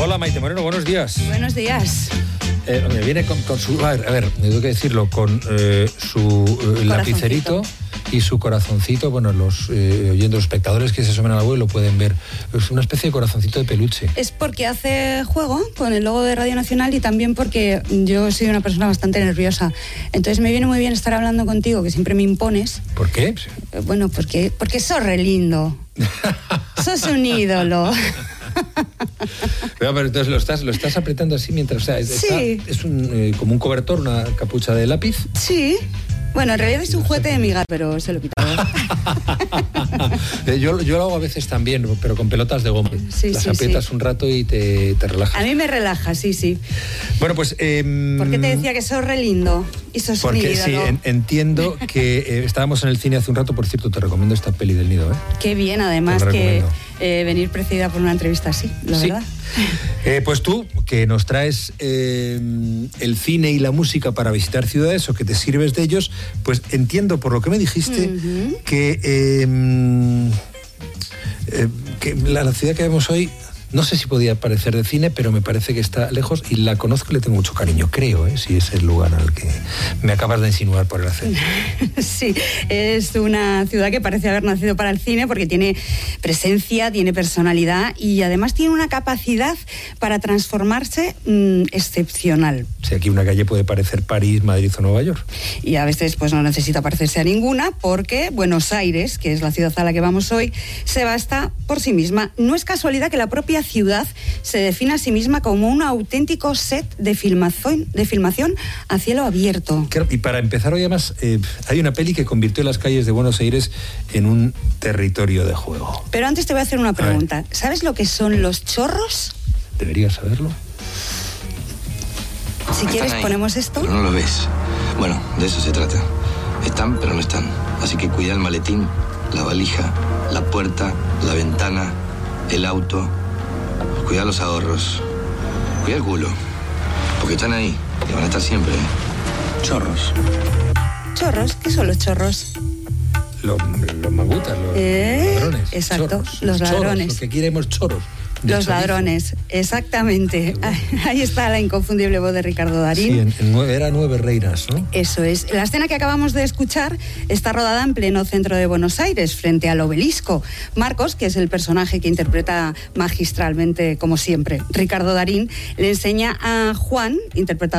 Hola, Maite Moreno, buenos días. Buenos días. Me viene con su... A ver, tengo que decirlo, con su lapicerito y su corazoncito. Bueno, los oyendo los espectadores que se asomen a la web lo pueden ver. Es una especie de corazoncito de peluche. Es porque hace juego con el logo de Radio Nacional y también porque yo soy una persona bastante nerviosa. Entonces me viene muy bien estar hablando contigo, que siempre me impones. ¿Por qué? Bueno, porque sos re lindo. Sos un ídolo. Pero entonces lo estás apretando así mientras... O sea, sí. Es como un cobertor, una capucha de lápiz. Sí. Bueno, en realidad es un juguete de mi gato, pero se lo he quitado. Yo lo hago a veces también, pero con pelotas de goma. Sí, las aprietas un rato y te relajas. A mí me relaja, sí. Bueno, pues... ¿Por qué te decía que sos re lindo? Y sos un ídolo. Sí, entiendo que estábamos en el cine hace un rato. Por cierto, te recomiendo esta peli del Nido, ¿eh? Qué bien, además, que venir precedida por una entrevista así, la verdad. Pues tú, que nos traes el cine y la música para visitar ciudades o que te sirves de ellos, pues entiendo por lo que me dijiste que la ciudad que vemos hoy, no sé si podía parecer de cine, pero me parece que está lejos y la conozco y le tengo mucho cariño, creo, si es el lugar al que me acabas de insinuar por el acento. Sí, es una ciudad que parece haber nacido para el cine porque tiene presencia, tiene personalidad y además tiene una capacidad para transformarse excepcional. Si aquí una calle puede parecer París, Madrid o Nueva York. Y a veces pues no necesita parecerse a ninguna porque Buenos Aires, que es la ciudad a la que vamos hoy, se basta por sí misma. No es casualidad que la propia ciudad se define a sí misma como un auténtico set de filmación a cielo abierto. Y para empezar hoy además hay una peli que convirtió las calles de Buenos Aires en un territorio de juego. Pero antes te voy a hacer una pregunta. ¿Sabes lo que son los chorros? Deberías saberlo. Si quieres ponemos esto. Pero no lo ves. Bueno, de eso se trata. Están pero no están. Así que cuida el maletín, la valija, la puerta, la ventana, el auto. Cuida los ahorros. Cuida el culo. Porque están ahí y van a estar siempre. Chorros. ¿Chorros? ¿Qué son los chorros? Los magutas, los ladrones. Exacto, chorros, los ladrones. Los que queremos choros. Los ladrones, exactamente. Ahí está la inconfundible voz de Ricardo Darín. Sí, era 9 reinas, ¿no? Eso es. La escena que acabamos de escuchar está rodada en pleno centro de Buenos Aires, frente al Obelisco. Marcos, que es el personaje que interpreta magistralmente, como siempre, Ricardo Darín, le enseña a Juan, interpretado